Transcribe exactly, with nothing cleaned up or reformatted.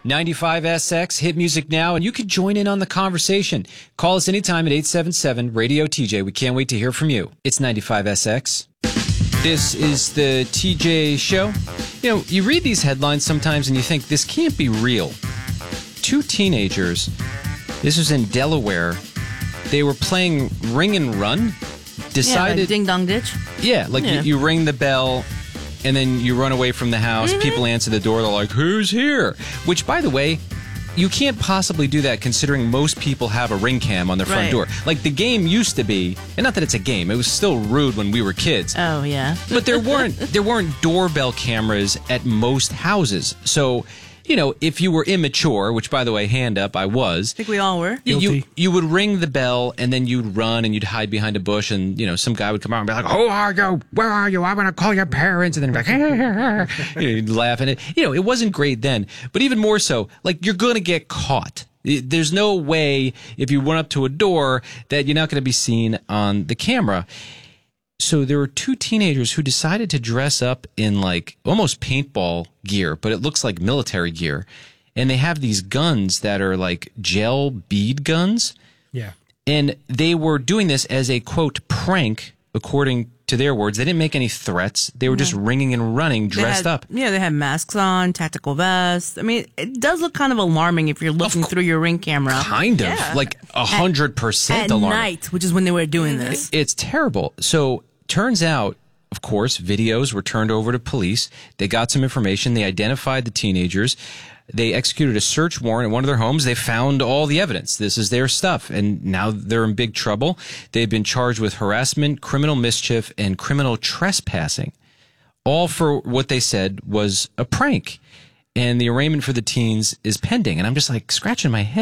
ninety-five S X, hit music now, and you can join in on the conversation. Call us anytime at eight seven seven, radio T J. We can't wait to hear from you. It's ninety-five S X. This is the T J Show. You know, you read these headlines sometimes and you think, this can't be real. Two teenagers, this was in Delaware, they were playing Ring and Run. Decided, yeah, like Ding Dong Ditch. Yeah, like yeah. You, you ring the bell, and then you run away from the house. Mm-hmm. People answer the door. They're like, who's here? Which, by the way, you can't possibly do that considering most people have a ring cam on their front right. door. Like, the game used to be, and not that it's a game, it was still rude when we were kids. Oh, yeah. But there weren't there weren't doorbell cameras at most houses. So, you know, if you were immature, which, by the way, hand up, I was. I think we all were. You, Guilty. you, you would ring the bell, and then you'd run, and you'd hide behind a bush, and, you know, some guy would come out and be like, who are you? Where are you? I'm going to call your parents. And then you'd be like, you know, you'd laugh. And it, you know, it wasn't great then. But even more so, like, you're going to get caught. There's no way, if you went up to a door, that you're not going to be seen on the camera. So there were two teenagers who decided to dress up in like almost paintball gear, but it looks like military gear. And they have these guns that are like gel bead guns. Yeah. And they were doing this as a, quote, prank, according to their words. They didn't make any threats. They were just ringing and running dressed had, up. Yeah, they had masks on, tactical vests. I mean, it does look kind of alarming if you're looking through your ring camera. Kind of. Yeah. Like a hundred percent At alarming. night, which is when they were doing this. It's terrible. So turns out, of course, videos were turned over to police. They got some information. They identified the teenagers. They executed a search warrant at one of their homes. They found all the evidence. This is their stuff. And now they're in big trouble. They've been charged with harassment, criminal mischief, and criminal trespassing. All for what they said was a prank. And the arraignment for the teens is pending. And I'm just like scratching my head.